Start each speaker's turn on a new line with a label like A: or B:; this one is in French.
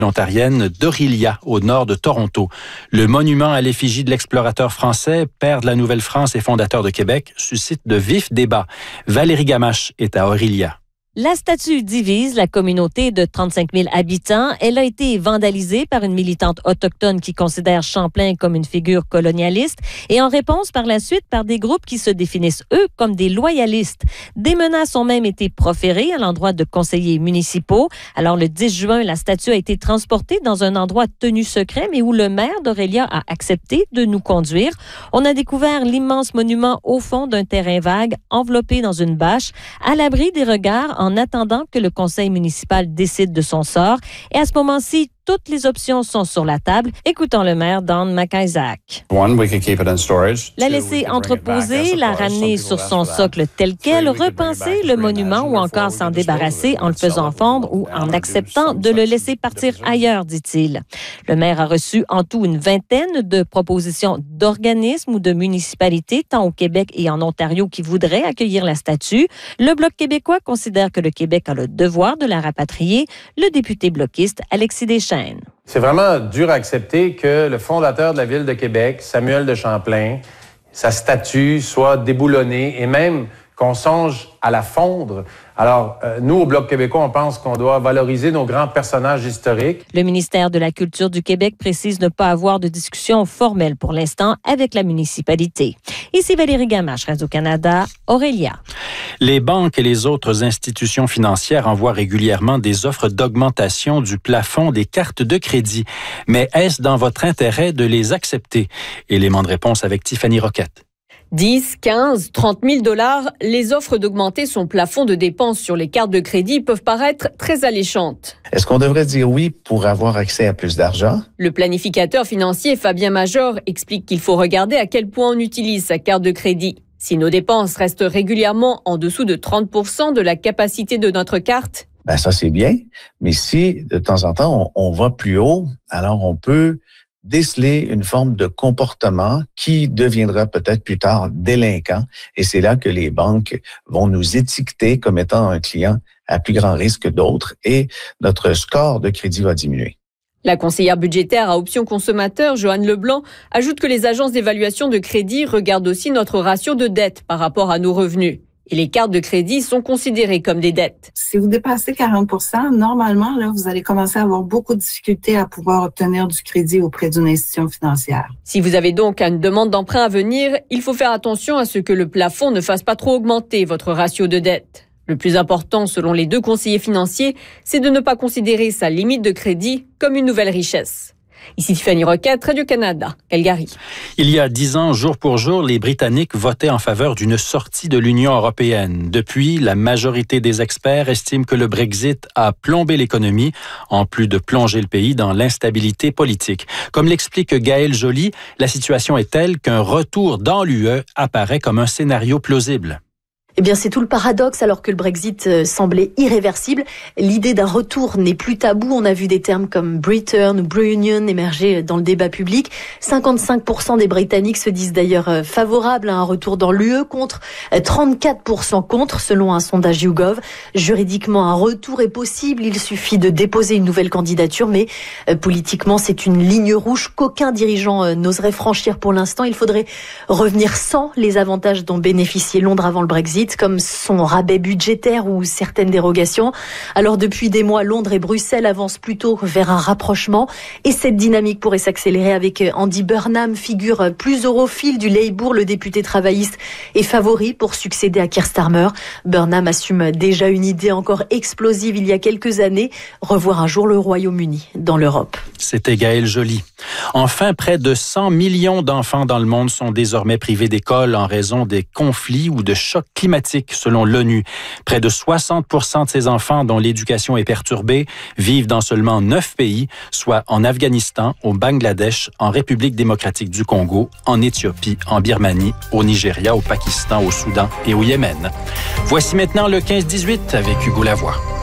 A: ontarienne d'Orillia, au nord de Toronto. Le monument à l'effigie de l'explorateur français, père de la Nouvelle-France et fondateur de Québec, suscite de vifs débats. Valérie Gamache est à Orillia.
B: La statue divise la communauté de 35 000 habitants. Elle a été vandalisée par une militante autochtone qui considère Champlain comme une figure colonialiste et en réponse par la suite par des groupes qui se définissent, eux, comme des loyalistes. Des menaces ont même été proférées à l'endroit de conseillers municipaux. Alors, le 10 juin, la statue a été transportée dans un endroit tenu secret, mais où le maire d'Orillia a accepté de nous conduire. On a découvert l'immense monument au fond d'un terrain vague, enveloppé dans une bâche, à l'abri des regards, en attendant que le conseil municipal décide de son sort. Et à ce moment-ci, toutes les options sont sur la table. Écoutons le maire, Don McIsaac. La laisser entreposer, la ramener sur son socle tel quel, repenser le monument ou encore s'en débarrasser en le faisant fondre ou en acceptant de le laisser partir ailleurs, dit-il. Le maire a reçu en tout une vingtaine de propositions d'organismes ou de municipalités, tant au Québec et en Ontario, qui voudraient accueillir la statue. Le Bloc québécois considère que le Québec a le devoir de la rapatrier. Le député bloquiste Alexis Deschênes.
C: C'est vraiment dur à accepter que le fondateur de la ville de Québec, Samuel de Champlain, sa statue soit déboulonnée et même qu'on songe à la fondre. Alors, nous, au Bloc québécois, on pense qu'on doit valoriser nos grands personnages historiques.
B: Le ministère de la Culture du Québec précise ne pas avoir de discussion formelle pour l'instant avec la municipalité. Ici Valérie Gamache, Radio-Canada, Orillia.
A: Les banques et les autres institutions financières envoient régulièrement des offres d'augmentation du plafond des cartes de crédit. Mais est-ce dans votre intérêt de les accepter? Élément de réponse avec Tiffany Roquette.
D: 10, 15, 30 000 $, les offres d'augmenter son plafond de dépenses sur les cartes de crédit peuvent paraître très alléchantes.
E: Est-ce qu'on devrait dire oui pour avoir accès à plus d'argent?
D: Le planificateur financier Fabien Major explique qu'il faut regarder à quel point on utilise sa carte de crédit. Si nos dépenses restent régulièrement en dessous de 30% de la capacité de notre carte,
E: Ça c'est bien, mais si de temps en temps on va plus haut, alors on peut déceler une forme de comportement qui deviendra peut-être plus tard délinquant. Et c'est là que les banques vont nous étiqueter comme étant un client à plus grand risque que d'autres et notre score de crédit va diminuer.
D: La conseillère budgétaire à Options Consommateurs, Joanne Leblanc, ajoute que les agences d'évaluation de crédit regardent aussi notre ratio de dette par rapport à nos revenus. Et les cartes de crédit sont considérées comme des dettes.
F: Si vous dépassez 40%, normalement, là, vous allez commencer à avoir beaucoup de difficultés à pouvoir obtenir du crédit auprès d'une institution financière.
D: Si vous avez donc une demande d'emprunt à venir, il faut faire attention à ce que le plafond ne fasse pas trop augmenter votre ratio de dette. Le plus important, selon les deux conseillers financiers, c'est de ne pas considérer sa limite de crédit comme une nouvelle richesse. Ici Tiffany Roquette, Radio-Canada, Calgary.
A: Il y a 10 ans, jour pour jour, les Britanniques votaient en faveur d'une sortie de l'Union européenne. Depuis, la majorité des experts estiment que le Brexit a plombé l'économie, en plus de plonger le pays dans l'instabilité politique. Comme l'explique Gaël Joly, la situation est telle qu'un retour dans l'UE apparaît comme un scénario plausible.
G: Eh bien, c'est tout le paradoxe, alors que le Brexit semblait irréversible. L'idée d'un retour n'est plus tabou. On a vu des termes comme Britain ou Brunion émerger dans le débat public. 55% des Britanniques se disent d'ailleurs favorables à un retour dans l'UE contre 34% contre, selon un sondage YouGov. Juridiquement, un retour est possible. Il suffit de déposer une nouvelle candidature, mais politiquement, c'est une ligne rouge qu'aucun dirigeant n'oserait franchir pour l'instant. Il faudrait revenir sans les avantages dont bénéficiait Londres avant le Brexit, comme son rabais budgétaire ou certaines dérogations. Alors depuis des mois, Londres et Bruxelles avancent plutôt vers un rapprochement et cette dynamique pourrait s'accélérer avec Andy Burnham, figure plus europhile du Labour. Le député travailliste est favori pour succéder à Keir Starmer. Burnham assume déjà une idée encore explosive il y a quelques années, revoir un jour le Royaume-Uni dans l'Europe.
A: C'était Gaël Joly. Enfin, près de 100 millions d'enfants dans le monde sont désormais privés d'école en raison des conflits ou de chocs climatiques, selon l'ONU. Près de 60% de ces enfants dont l'éducation est perturbée vivent dans seulement 9 pays, soit en Afghanistan, au Bangladesh, en République démocratique du Congo, en Éthiopie, en Birmanie, au Nigeria, au Pakistan, au Soudan et au Yémen. Voici maintenant le 15-18 avec Hugo Lavoie.